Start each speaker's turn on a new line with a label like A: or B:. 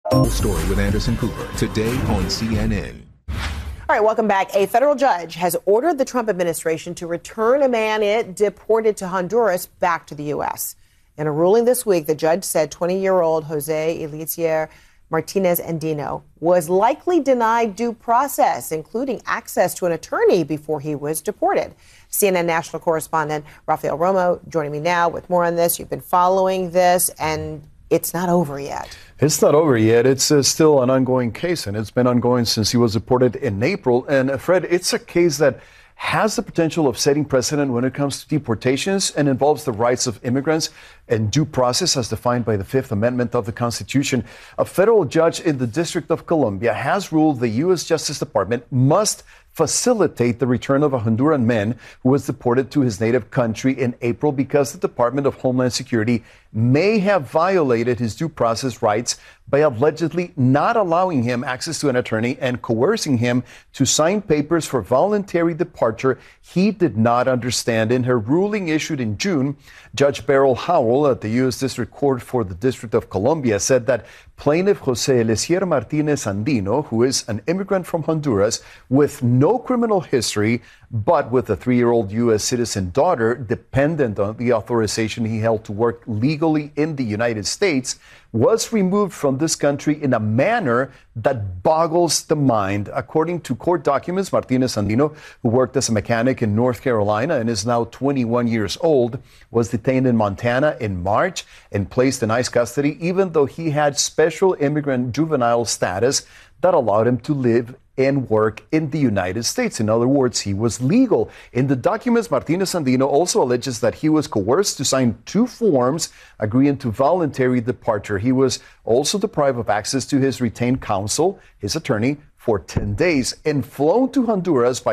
A: Full story with Anderson Cooper today on CNN.
B: All right, welcome back. A federal judge has ordered the Trump administration to return a man it deported to Honduras back to the U.S. In a ruling this week, the judge said 20-year-old Jose Eliezer Martinez Andino was likely denied due process, including access to an attorney before he was deported. CNN national correspondent Rafael Romo joining me now with more on this. You've been following this, and it's not over yet.
C: It's not over yet. It's still an ongoing case, and it's been ongoing since he was deported in April. And Fred, it's a case that has the potential of setting precedent when it comes to deportations and involves the rights of immigrants and due process as defined by the Fifth Amendment of the Constitution. A federal judge in the District of Columbia has ruled the U.S. Justice Department must facilitate the return of a Honduran man who was deported to his native country in April because the Department of Homeland Security may have violated his due process rights by allegedly not allowing him access to an attorney and coercing him to sign papers for voluntary departure he did not understand. In her ruling issued in June, Judge Beryl Howell at the U.S. District Court for the District of Columbia said that plaintiff Jose Eliezer Martinez Andino, who is an immigrant from Honduras with no criminal history, but with a 3-year-old U.S. citizen daughter dependent on the authorization he held to work legally in the United States, was removed from this country in a manner that boggles the mind. According to court documents, Martinez Andino, who worked as a mechanic in North Carolina and is now 21 years old, was detained in Montana in March and placed in ICE custody, even though he had special immigrant juvenile status that allowed him to live and work in the United States. In other words, he was legal. In the documents, Martinez Andino also alleges that he was coerced to sign 2 forms agreeing to voluntary departure. He was also deprived of access to his retained counsel, his attorney, for 10 days and flown to Honduras by